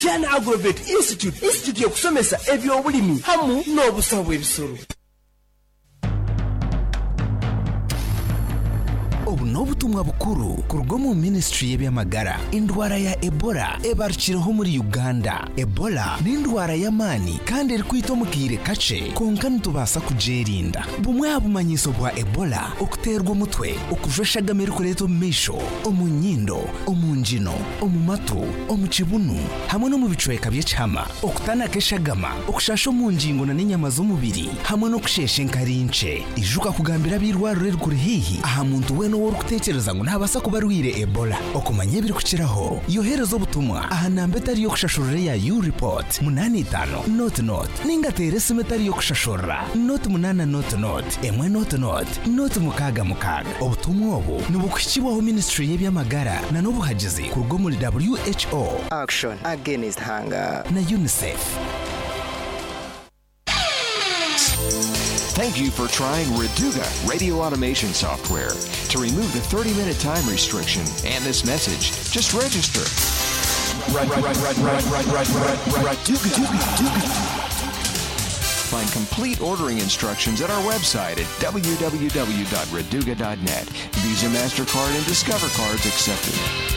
Jana Agrovet Institute yokusomesa ebyobulimi hamu n'obusawo bw'ebisolo. Obunobutumwa bukuru kurugo mu ministry y'ebyamagara. Indwara ya Ebola ebarukiraho muri Uganda. Ebola ni indwara y'amani kandi eri kwita omukire kace konka ntubasa kujerinda. Bumwe abumanyiso bwa Ebola okuterwa umutwe, okujweshagamira kuleeta omumisho, omunyindo, omunjino, omumatu, omukibunu hamwe no mu bicweka by'ekyama, okutana keshagama, okushasha omunjingo na n'inyama z'omubiri hamwe no kushesha enkarince. Ijuka kugambira birwarure rukurihihi aha muntu we no worukutekereza ngo ntabasa kubarwire Ebola. Okumanya biri kukiraho yohereza obutumwa aha namba etari yo kushashurira ya U-Report 85 not ningatere simetari yo kushashurira not 8 emwe not mukaga. Obutumwa obu nubukukibaho ministry y'ebyamagara na n'obuhagizi kurugo muri WHO, Action Against Hunger na UNICEF. Thank you for trying Reduga radio automation software. To remove the 30-minute time restriction and this message, just register. Find complete ordering instructions at our website at www.reduga.net. Visa, MasterCard, and Discover cards accepted.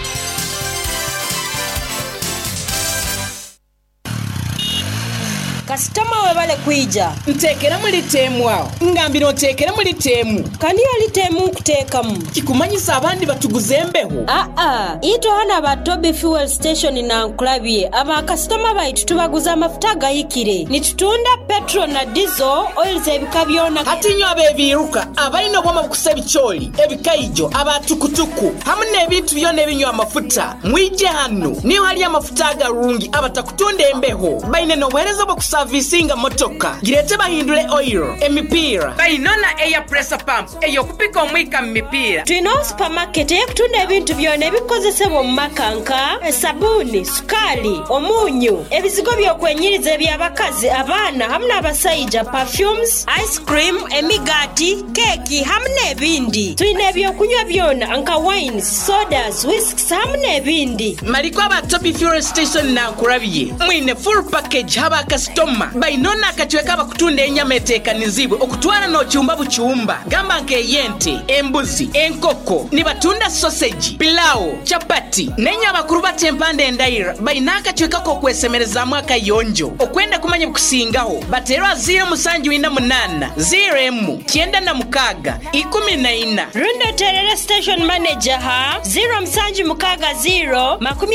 Customer webale kuija ntekera muri temu wao ngambira otekera muri temu kani ali temu kutekamu kikumanyisa abandi batuguzembeho ito hana ba Toby Fuel Station na nkulabye aba customer baitu tubaguza amafuta gayikire nitutunda petrol na diesel oil zebikabyona hatinyo abebiruka abalina bwama kusebicholi ebikaijo abatukutuku hamwe ebintu byone binyo amafuta mwije hano niyo hali amafuta agarungi abatakutunda embeho baine no wereza bokusa servicing motoka girete bahindule oil emipira bayinona air pressure pump eyo kupika omwika mipira twino supermarket ekutunda ebintu byone ebikozesebwa mu makanka sabuni sukali omunyu ebizigo byokwenyiriza by'abakazi abana hamwe abasayija perfumes ice cream emigati keki hamwe ebindi twine ebyokunywa byona anka wines sodas whisks hamwe ebindi maliko aba Toby Fuel Station na nkurabye mwine full package haba customer bainona akachweka bakutunda enyama etekanizibwe okutwala no cyumba bucyumba gamba nke yente embuzi enkoko ni batunda sausage pilau chapati nenya bakuru batempande endaira bainaka chweka ko kwesemereza mwaka yonjo okwenda kumanya kusingaho baterwa 078 0 kienda na mukaga 14 Rundo Terere Station Manager ha 0 mukaga 0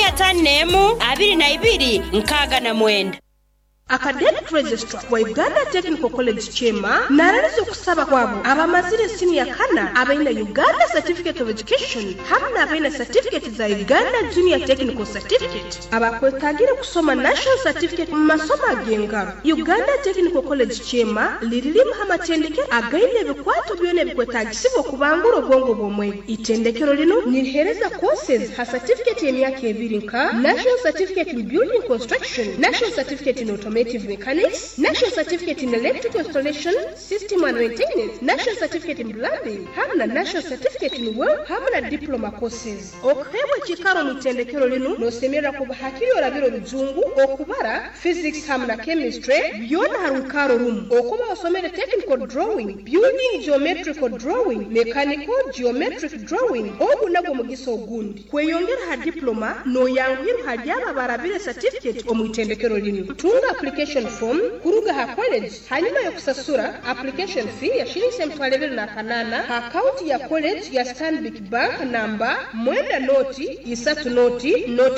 54 22 nkaga na mwenda. Academic Registrar wa Uganda Technical College Chema nararizo kusaba kwabo abamazire senior kana abaina Uganda Certificate of Education hamna abaina certificate za Uganda Junior Technical Certificate abakwetagire kusoma National Certificate mu masomo agenga Uganda Technical College Chema lirilimu hamatendeke againe bikwato byone bikwetagisibwa kubangura obwongo bwomwe itendekero lino nirihereza courses ha certificate y'emyaka 2 nka National Certificate in Building Construction, National Certificate in Automotive Mechanics, National Certificate in Electrical Installation, System and Maintenance, National Certificate in Plumbing, hamna National Certificate in Work, hamna Diploma courses. Okrebwe chikaro mitendekero lino nosemera kubahakiri orabiro bijungu okubara physics hamna chemistry byona harukaro room okuba osomere technical drawing, building geometrical drawing, mechanical geometric drawing obunago mugiso ogundi kweyongera ha diploma no yangiru hajaba barabire certificate omwitendekero lino tunga application form kuruga ha college hanyuma yo kusasura application fee ya shilingi 2,200 ha account ya college ya Stanbic Bank number mwenda noti isatu noti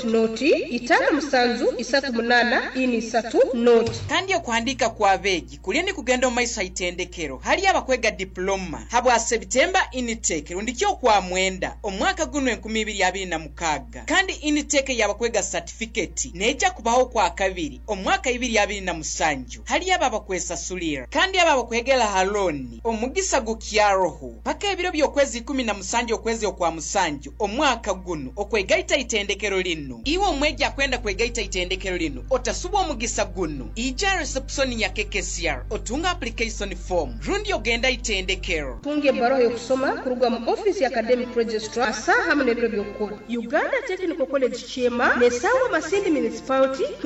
itana musanzu isatu munana ini isatu noti kandi yo kuandika kwa begi kulini kugenda omaisa itendekero hali abakwega diploma habwa September initeke rundikyo kwa mwenda omwaka guno 2026 kandi initeke yabakwega certificate neja kubaho kwa kabiri omwaka 2027 hali ababakwesa sulira kandi ababakwegela haloni omugisa gukyaroho paka ebiro byokwezi 17 okwezi okwa musanju omwaka guno okwegaita itendekero lino iwo omweja kwenda kwegaita itendekero lino otasubwa omugisa guno ija reception ya KKCR otunga application form rundi ogenda itendekero tunge baro yo kusoma kuruga mu office ya Academic Registrar asa hamwe n'ebyo byokora Uganda Technical College Chema ne sawa Masindi Municipality